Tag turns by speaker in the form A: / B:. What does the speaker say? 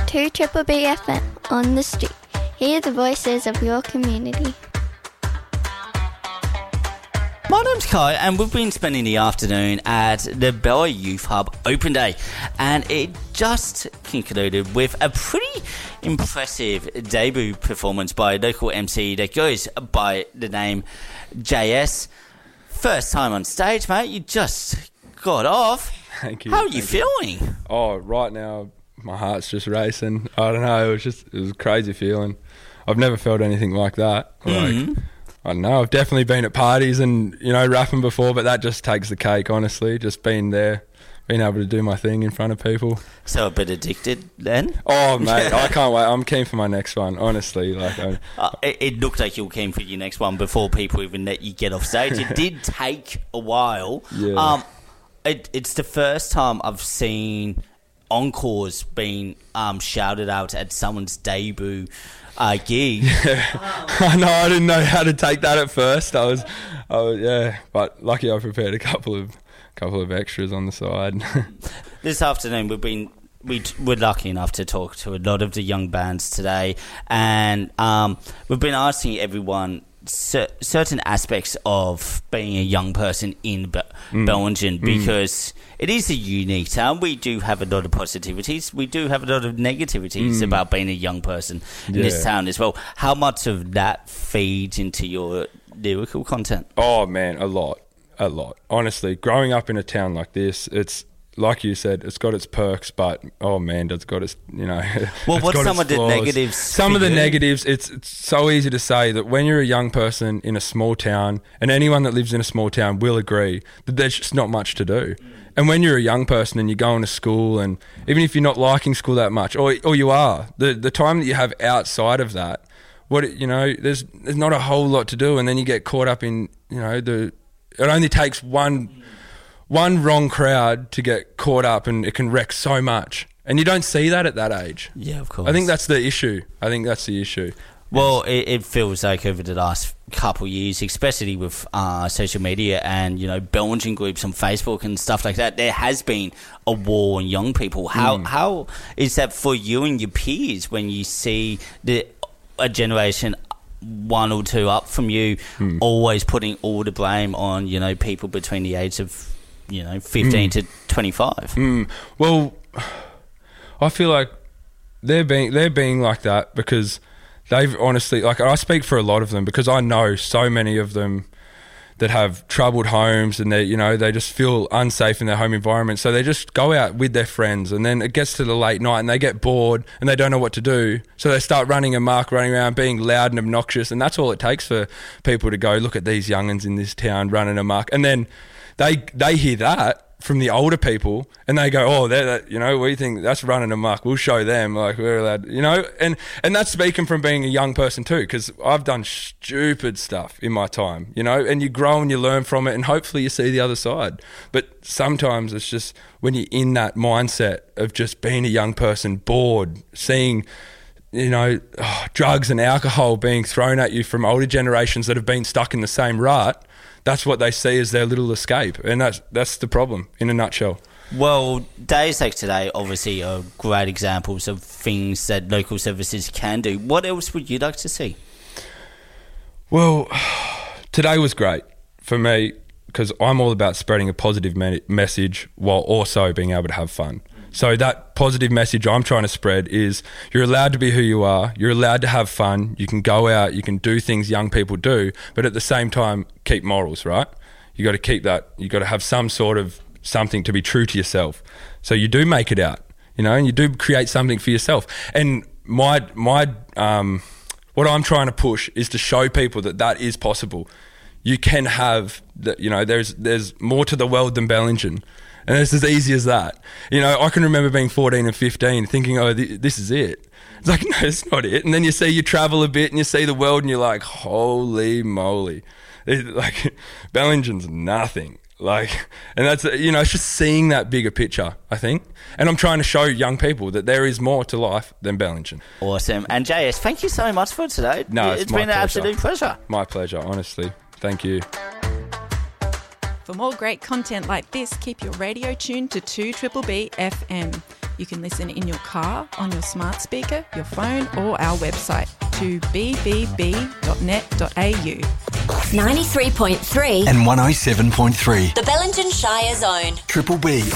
A: 2 Triple B FM on the street. Hear the voices of your community.
B: My name's Kai, and we've been spending the afternoon at the Bella Youth Hub Open Day, and it just concluded with a pretty impressive debut performance by a local MC that goes by the name JS. First time on stage, mate. You just got off.
C: Thank you.
B: How are you feeling?
C: Oh, right now my heart's just racing. I don't know. It was a crazy feeling. I've never felt anything like that. I don't know. I've definitely been at parties and, rapping before, but that just takes the cake, honestly. Just being there, being able to do my thing in front of people.
B: So a bit addicted then?
C: Oh, mate, I can't wait. I'm keen for my next one, honestly.
B: It looked like you were keen for your next one before people even let you get off stage. It did take a while.
C: Yeah.
B: It's the first time I've seen encores being shouted out at someone's debut gig.
C: I know. I didn't know how to take that at first. I was, but lucky I prepared a couple of extras on the side.
B: This afternoon we're lucky enough to talk to a lot of the young bands today, and we've been asking everyone certain aspects of being a young person in Bellingen, because it is a unique town. We do have a lot of positivities. We do have a lot of negativities about being a young person in this town as well. How much of that feeds into your lyrical content?
C: Oh, man, a lot. Honestly, growing up in a town like this, it's like you said, it's got its perks, but oh man, it's got its,
B: Well, what's some of the negatives?
C: Some of the negatives, it's so easy to say that when you're a young person in a small town, and anyone that lives in a small town will agree that there's just not much to do. And when you're a young person and you're going to school, and even if you're not liking school that much, or you are, the time that you have outside of that, there's not a whole lot to do, and then you get caught up in, it only takes one wrong crowd to get caught up, and it can wreck so much. And you don't see that at that age.
B: Yeah, of course.
C: I think that's the issue.
B: Well, it feels like over the last couple of years, especially with social media and, Bellingen groups on Facebook and stuff like that, there has been a war on young people. How is that for you and your peers when you see a generation one or two up from you always putting all the blame on, people between the age of 15 to 25.
C: Well, I feel like they're being like that because they've honestly, I speak for a lot of them because I know so many of them that have troubled homes, and they just feel unsafe in their home environment. So they just go out with their friends, and then it gets to the late night and they get bored and they don't know what to do. So they start running around, being loud and obnoxious. And that's all it takes for people to go, look at these young'uns in this town running amok. And then they hear that from the older people, and they go, oh, we think that's running amok. We'll show them, we're allowed, and that's speaking from being a young person too, because I've done stupid stuff in my time, and you grow and you learn from it, and hopefully you see the other side. But sometimes it's just when you're in that mindset of just being a young person, bored, seeing drugs and alcohol being thrown at you from older generations that have been stuck in the same rut. That's what they see as their little escape, and that's the problem in a nutshell.
B: Well, days like today obviously are great examples of things that local services can do. What else would you like to see?
C: Well, today was great for me because I'm all about spreading a positive message while also being able to have fun. So that positive message I'm trying to spread is you're allowed to be who you are. You're allowed to have fun. You can go out. You can do things young people do, but at the same time, keep morals, right? You got to keep that. You got to have some sort of something to be true to yourself. So you do make it out, and you do create something for yourself. And my what I'm trying to push is to show people that is possible. You can have that. There's more to the world than Bellingen. And it's as easy as that. I can remember being 14 and 15 thinking, oh, this is it. It's like, no, it's not it. And then you travel a bit and you see the world and you're like, holy moly. Bellingen's nothing. And that's, it's just seeing that bigger picture, I think. And I'm trying to show young people that there is more to life than Bellingen.
B: Awesome. And JS, thank you so much for today.
C: No,
B: it's been an absolute pleasure.
C: My pleasure, honestly. Thank you.
D: For more great content like this, keep your radio tuned to 2BBB FM. You can listen in your car, on your smart speaker, your phone, or our website to bbb.net.au.
E: 93.3
F: and 107.3.
E: The Bellingen Shire Zone.
F: Triple B